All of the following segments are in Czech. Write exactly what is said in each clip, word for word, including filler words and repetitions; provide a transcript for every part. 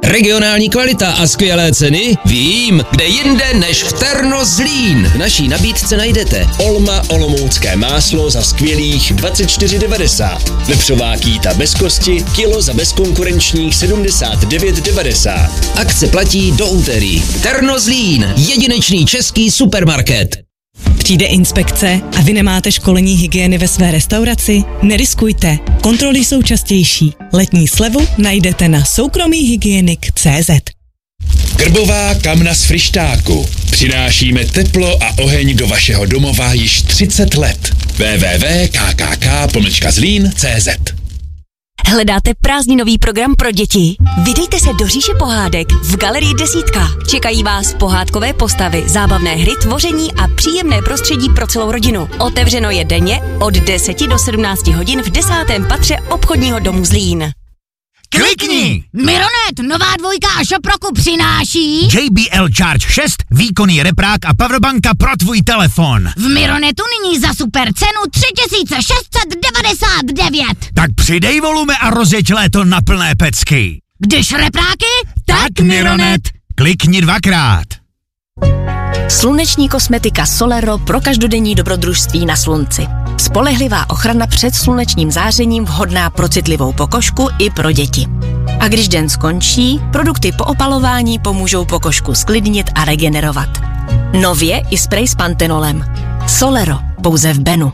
Regionální kvalita a skvělé ceny? Vím, kde jinde než v Terno Zlín. V naší nabídce najdete Olma olomoucké máslo za skvělých dvacet čtyři devadesát. Vepřová kýta bez kosti, kilo za bezkonkurenčních sedmdesát devět devadesát. Akce platí do úterý. Terno Zlín, jedinečný český supermarket. Přijde inspekce a vy nemáte školení hygieny ve své restauraci? Neriskujte. Kontroly jsou častější. Letní slevu najdete na soukromý hygienik tečka cé zet. Krbová kamna z Fryštáku. Přinášíme teplo a oheň do vašeho domova již třicet let. w w w tečka k k k pomlčka zlín tečka cé zet. Hledáte prázdninový program pro děti? Vydejte se do říše pohádek v Galerii Desítka. Čekají vás pohádkové postavy, zábavné hry, tvoření a příjemné prostředí pro celou rodinu. Otevřeno je denně od deseti do sedmnácti hodin v desátém patře obchodního domu Zlín. Klikni! Mironet, nová dvojka a Shop roku přináší J B L Charge šest, výkonný reprák a powerbanka pro tvůj telefon. v Mironetu nyní za super cenu tři tisíce šest set devadesát devět. Tak přidej volume a rozjeď léto na plné pecky. Když repráky, Tak Mironet, klikni dvakrát. Sluneční kosmetika Solero pro každodenní dobrodružství na slunci. Spolehlivá ochrana před slunečním zářením vhodná pro citlivou pokožku i pro děti. A když den skončí, produkty po opalování pomůžou pokožku sklidnit a regenerovat. Nově i sprej s pantenolem. Solero, pouze v Benu.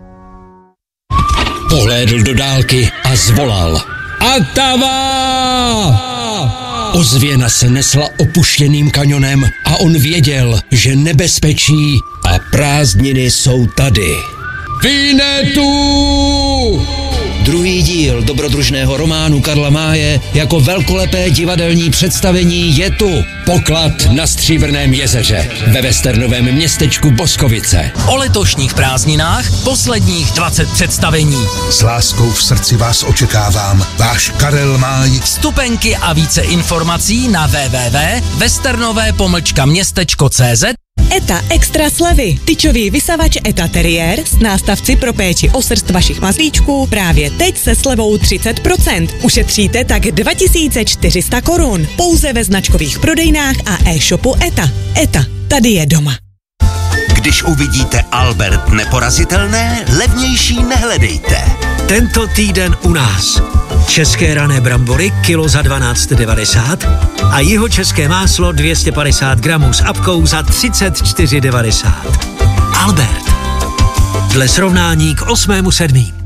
Pohlédl do dálky a zvolal. Atava! Ozvěna se nesla opuštěným kanionem a on věděl, že nebezpečí a prázdniny jsou tady. Vinetu! Druhý díl dobrodružného románu Karla Máje jako velkolepé divadelní představení je tu. Poklad na Stříbrném jezeře ve westernovém městečku Boskovice. O letošních prázdninách posledních dvacet představení. S láskou v srdci vás očekávám. Váš Karel Máj. Vstupenky a více informací na w w w tečka westernové pomlčka městečko tečka cé zet. Eta extra slevy. Tyčový vysavač Eta Terrier s nástavci pro péči o srst vašich mazlíčků právě teď se slevou třicet procent. Ušetříte tak dva tisíce čtyři sta korun. Pouze ve značkových prodejnách a e-shopu Eta. Eta, tady je doma. Když uvidíte Albert neporazitelné, levnější nehledejte. Tento týden u nás. České rané brambory kilo za dvanáct devadesát a jihočeské máslo dvě stě padesát gramů s apkou za třicet čtyři devadesát. Albert. Dle srovnání k osmému sedmý.